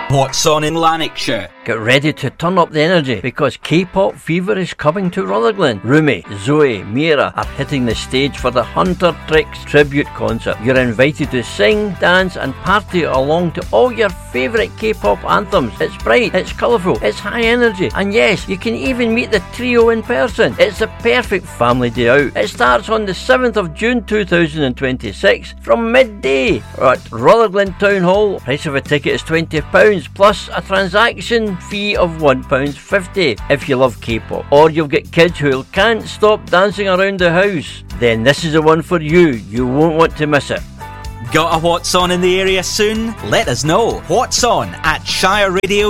What's on in Lanarkshire? Get ready to turn up the energy because K-pop fever is coming to Rutherglen. Rumi, Zoe, Mira are hitting the stage for the Hunter Tricks tribute concert. You're invited to sing, dance and party along to all your favourite K-pop anthems. It's bright, it's colourful, it's high energy, and yes, you can even meet the trio in person. It's the perfect family day out. It starts on the 7th of June 2026 from midday at Rutherglen Town Hall. Price of a ticket is £20 plus a transaction fee of £1.50 if you love K-pop, or you'll get kids who can't stop dancing around the house. Then this is the one for you. You won't want to miss it. Got a What's On in the area soon? Let us know. What's On at shireradio.co.uk.